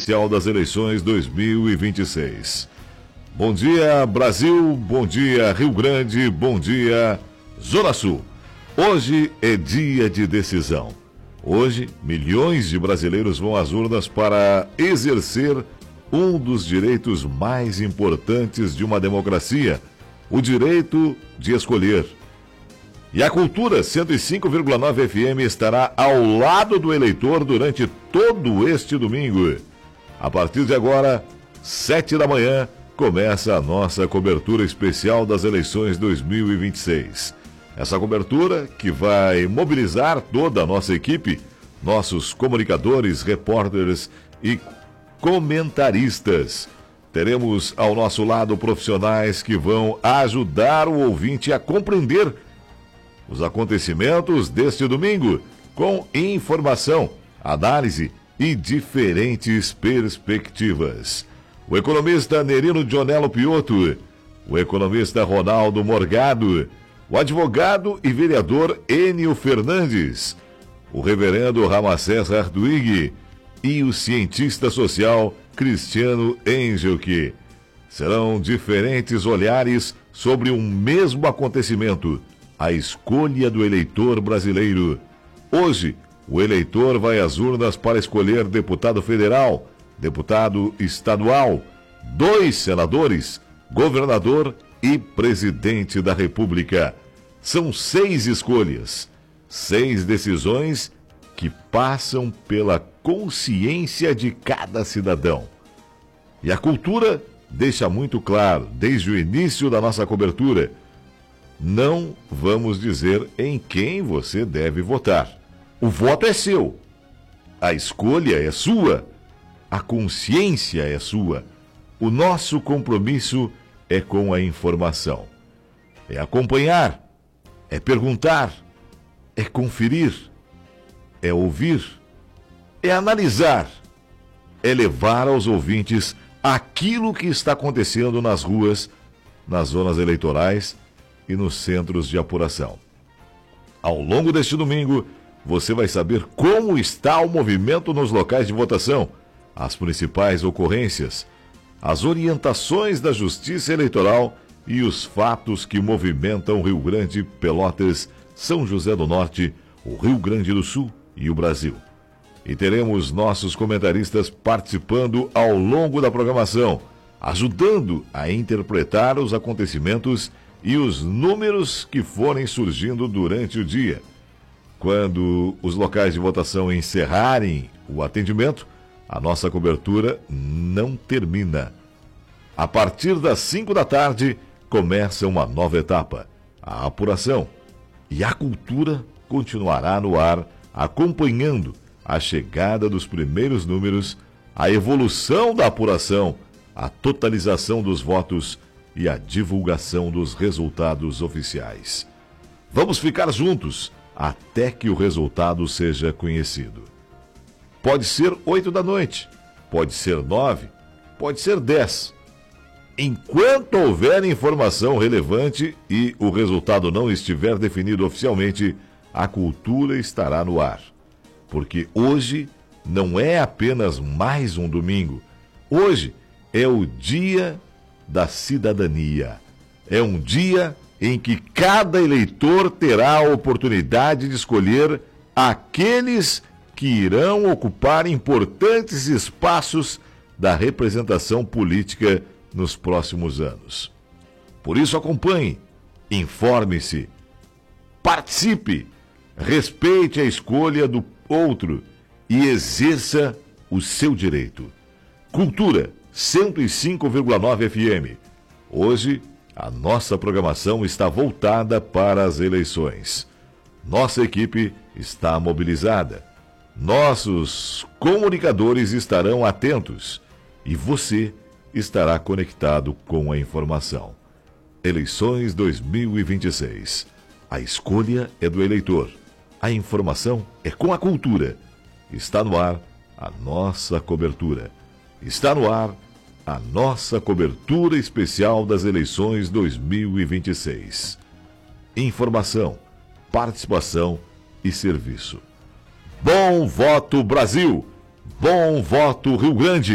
especial das eleições 2026. Bom dia, Brasil, bom dia, Rio Grande, bom dia, Zona Sul. Hoje é dia de decisão. Hoje, milhões de brasileiros vão às urnas para exercer um dos direitos mais importantes de uma democracia, o direito de escolher. E a Cultura 105,9 FM estará ao lado do eleitor durante todo este domingo. A partir de agora, 7 da manhã, começa a nossa cobertura especial das eleições 2026. Essa cobertura que vai mobilizar toda a nossa equipe, nossos comunicadores, repórteres e comentaristas. Teremos ao nosso lado profissionais que vão ajudar o ouvinte a compreender os acontecimentos deste domingo com informação, análise e diferentes perspectivas. O economista Nerino Dionello Piotto, o economista Ronaldo Morgado, o advogado e vereador Enio Fernandes, o reverendo Ramacés Hartwig e o cientista social Cristiano Engelke. Serão diferentes olhares sobre um mesmo acontecimento, a escolha do eleitor brasileiro. Hoje, o eleitor vai às urnas para escolher deputado federal, deputado estadual, 2 senadores, governador e presidente da República. São 6 escolhas, 6 decisões que passam pela consciência de cada cidadão. E a Cultura deixa muito claro, desde o início da nossa cobertura, não vamos dizer em quem você deve votar. O voto é seu, a escolha é sua, a consciência é sua. O nosso compromisso é com a informação. É acompanhar, é perguntar, é conferir, é ouvir, é analisar, é levar aos ouvintes aquilo que está acontecendo nas ruas, nas zonas eleitorais e nos centros de apuração. Ao longo deste domingo, você vai saber como está o movimento nos locais de votação, as principais ocorrências, as orientações da Justiça Eleitoral e os fatos que movimentam Rio Grande, Pelotas, São José do Norte, o Rio Grande do Sul e o Brasil. E teremos nossos comentaristas participando ao longo da programação, ajudando a interpretar os acontecimentos e os números que forem surgindo durante o dia. Quando os locais de votação encerrarem o atendimento, a nossa cobertura não termina. A partir das 5 da tarde, começa uma nova etapa, a apuração. E a Cultura continuará no ar, acompanhando a chegada dos primeiros números, a evolução da apuração, a totalização dos votos e a divulgação dos resultados oficiais. Vamos ficar juntos até que o resultado seja conhecido. Pode ser 8 da noite, pode ser 9, pode ser 10. Enquanto houver informação relevante e o resultado não estiver definido oficialmente, a Cultura estará no ar. Porque hoje não é apenas mais um domingo. Hoje é o Dia da Cidadania. É um dia em que cada eleitor terá a oportunidade de escolher aqueles que irão ocupar importantes espaços da representação política nos próximos anos. Por isso, acompanhe, informe-se, participe, respeite a escolha do outro e exerça o seu direito. Cultura 105,9 FM. Hoje, a nossa programação está voltada para as eleições. Nossa equipe está mobilizada. Nossos comunicadores estarão atentos e você estará conectado com a informação. Eleições 2026. A escolha é do eleitor. A informação é com a Cultura. Está no ar a nossa cobertura. Está no ar a nossa cobertura especial das eleições 2026. Informação, participação e serviço. Bom voto, Brasil! Bom voto, Rio Grande!